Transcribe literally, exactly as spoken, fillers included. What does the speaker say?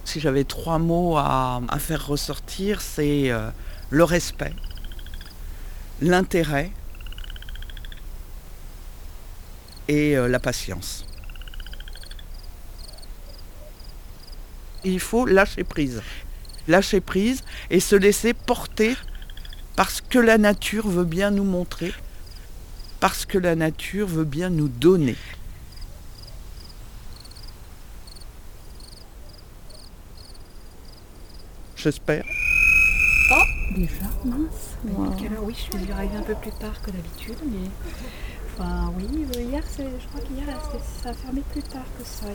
Si j'avais trois mots à, à faire ressortir, c'est euh, le respect, l'intérêt et euh, la patience. Il faut lâcher prise. Lâcher prise et se laisser porter par ce que la nature veut bien nous montrer, parce que la nature veut bien nous donner. J'espère. Oh, déjà, mince. Wow. Quelle heure? Oui, je suis arrivée un peu plus tard que d'habitude, mais enfin oui, hier, c'est, je crois qu'hier, ça a fermé plus tard que ça.